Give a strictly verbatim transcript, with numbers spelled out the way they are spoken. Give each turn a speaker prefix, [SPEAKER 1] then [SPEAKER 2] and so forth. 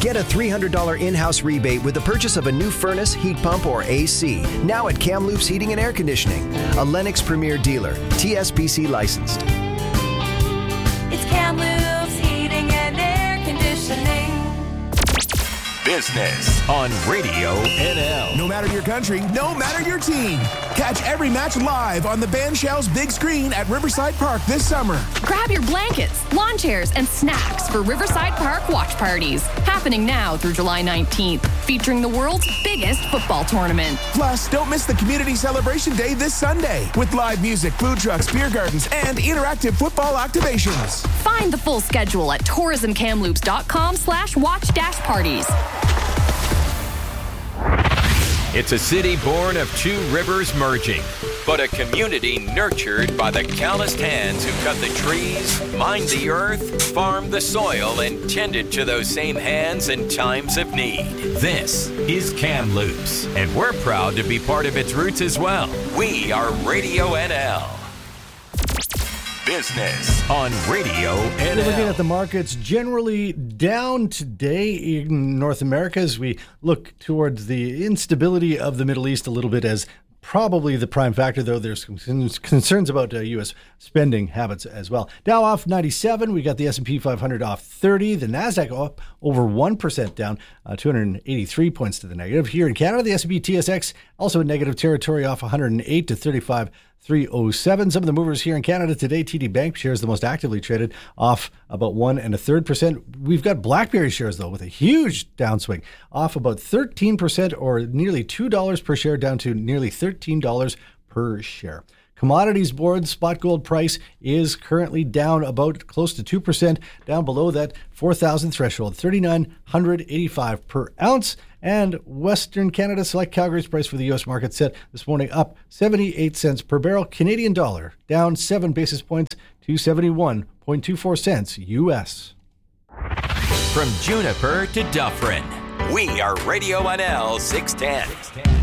[SPEAKER 1] Get a three hundred dollars in-house rebate with the purchase of a new furnace, heat pump, or A C. Now at Kamloops Heating and Air Conditioning, a Lennox Premier dealer, T S P C licensed.
[SPEAKER 2] It's Kamloops Heating and Air Conditioning.
[SPEAKER 3] Business on Radio N L.
[SPEAKER 4] No matter your country, no matter your team. Catch every match live on the Ban Shell's big screen at Riverside Park this summer.
[SPEAKER 5] Grab your blankets, lawn chairs, and snacks for Riverside Park watch parties. Happening now through July nineteenth, featuring the world's biggest football tournament.
[SPEAKER 4] Plus, don't miss the Community Celebration Day this Sunday with live music, food trucks, beer gardens, and interactive football activations.
[SPEAKER 5] Find the full schedule at tourismkamloops.com slash watch dash parties.
[SPEAKER 3] It's a city born of two rivers merging, but a community nurtured by the calloused hands who cut the trees, mined the earth, farmed the soil, and tended to those same hands in times of need. This is Kamloops, and we're proud to be part of its roots as well. We are Radio N L. Business on Radio N L.
[SPEAKER 6] We're looking at the markets generally down today in North America as we look towards the instability of the Middle East a little bit as probably the prime factor, though there's concerns about uh, U S spending habits as well. Dow off ninety-seven. We got the S and P five hundred off thirty. The NASDAQ up over one percent down, uh, two hundred eighty-three points to the negative. Here in Canada, the S and P T S X also in negative territory, off one hundred eight to thirty-five three oh seven. Some of the movers here in Canada today, T D Bank shares the most actively traded, off about one and a third percent. We've got BlackBerry shares, though, with a huge downswing, off about thirteen percent or nearly two dollars per share, down to nearly thirteen dollars per share. Commodities board spot gold price is currently down about close to two percent, down below that four thousand threshold, three thousand nine hundred eighty-five per ounce. And Western Canada Select Calgary's price for the U S market set this morning up seventy-eight cents per barrel. Canadian dollar down seven basis points to seventy-one point two four cents U S.
[SPEAKER 3] From Juniper to Dufferin, we are Radio N L six ten.